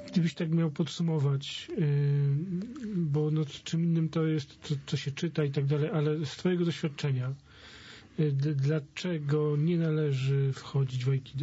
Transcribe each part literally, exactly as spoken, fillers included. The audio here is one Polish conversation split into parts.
Gdybyś tak miał podsumować, yy, bo no, czym innym to jest, co, co się czyta i tak dalej, ale z twojego doświadczenia, yy, d- dlaczego nie należy wchodzić w Aikido?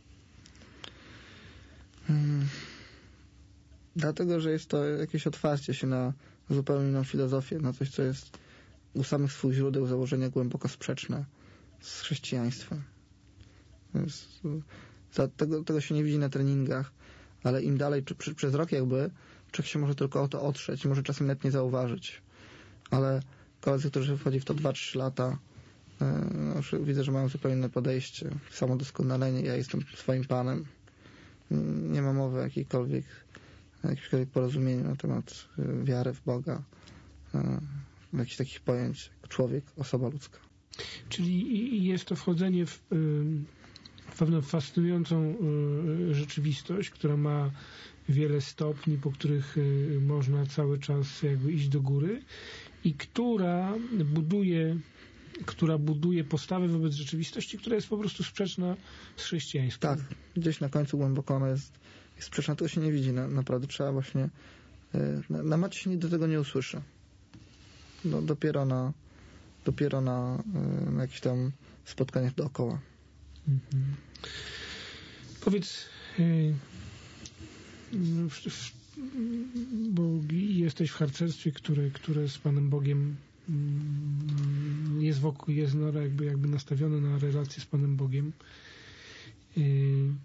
Hmm. Dlatego, że jest to jakieś otwarcie się na zupełnie inną filozofię, na coś, co jest u samych swoich źródeł założenia głęboko sprzeczne z chrześcijaństwem. Więc, za, tego, tego się nie widzi na treningach, ale im dalej, czy, przy, przez rok jakby, człowiek się może tylko o to otrzeć, może czasem nawet nie zauważyć. Ale koledzy, którzy wchodzi w to dwa trzy lata, yy, no, widzę, że mają zupełnie inne podejście, samodoskonalenie, ja jestem swoim panem. Nie ma mowy o jakiejkolwiek, jakimkolwiek porozumieniu na temat yy, wiary w Boga, yy, jakichś takich pojęć jak człowiek, osoba ludzka. Czyli jest to wchodzenie w, w pewną fascynującą rzeczywistość, która ma wiele stopni, po których można cały czas jakby iść do góry i która buduje, która buduje postawę wobec rzeczywistości, która jest po prostu sprzeczna z chrześcijaństwem. Tak, gdzieś na końcu głęboko ona jest, jest sprzeczna, tego się nie widzi. Na, naprawdę trzeba właśnie na, na macie się nigdy tego nie usłyszy. No, dopiero na dopiero na, na jakichś tam spotkaniach dookoła. Mhm. Powiedz, yy, w, w, bo jesteś w harcerstwie, które, które z Panem Bogiem yy, jest wokół, jest no, jakby, jakby nastawione na relację z Panem Bogiem. Yy,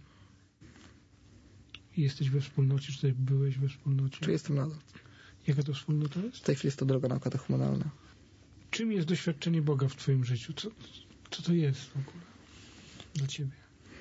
jesteś we wspólnocie, czy tutaj byłeś we wspólnocie? Czy jestem nadal? Jaka to wspólnota jest? W tej chwili jest to droga nauka teohumanalna. Czym jest doświadczenie Boga w twoim życiu? Co, co to jest w ogóle dla ciebie?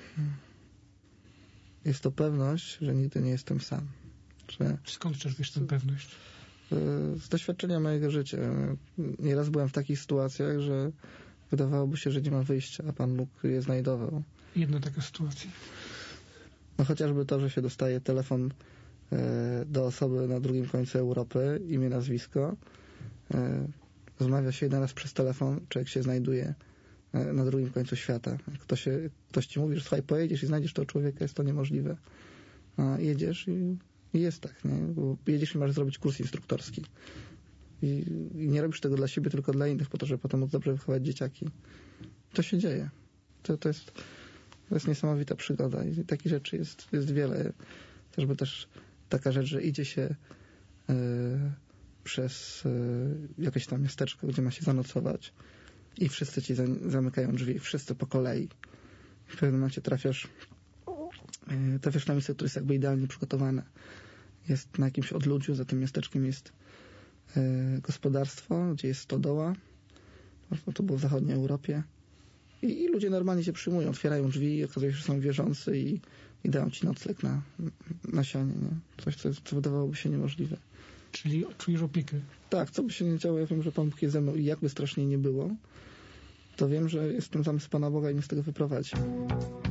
Jest to pewność, że nigdy nie jestem sam. Że skąd czerpiesz tę pewność? Z doświadczenia mojego życia. Nieraz byłem w takich sytuacjach, że wydawałoby się, że nie ma wyjścia, a Pan Bóg je znajdował. Jedna taka sytuacja. No chociażby to, że się dostaje telefon do osoby na drugim końcu Europy, imię, nazwisko. Rozmawia się jeden raz przez telefon, człowiek się znajduje na drugim końcu świata. Jak ktoś, się, ktoś ci mówi, że słuchaj, pojedziesz i znajdziesz tego człowieka, jest to niemożliwe. A jedziesz i, i jest tak, nie? Bo jedziesz i masz zrobić kurs instruktorski. I, I nie robisz tego dla siebie, tylko dla innych, po to, żeby potem móc dobrze wychować dzieciaki. To się dzieje. To, to, jest, to jest niesamowita przygoda i takich rzeczy jest, jest wiele. Chociażby też taka rzecz, że idzie się yy, przez y, jakieś tam miasteczko, gdzie ma się zanocować i wszyscy ci za, zamykają drzwi, wszyscy po kolei. W pewnym momencie trafiasz y, trafiasz na miejsce, które jest jakby idealnie przygotowane. Jest na jakimś odludziu, za tym miasteczkiem jest y, gospodarstwo, gdzie jest stodoła. No, to było w zachodniej Europie. I, I ludzie normalnie cię przyjmują, otwierają drzwi i okazuje się, że są wierzący i, i dają ci nocleg na, na sianie. Nie? Coś, co, co wydawałoby się niemożliwe. Czyli czujesz opiekę? Tak, co by się nie działo, ja wiem, że Pan Bóg jest ze mną i jakby strasznie nie było, to wiem, że jestem zamysł Pana Boga i mnie z tego wyprowadzi.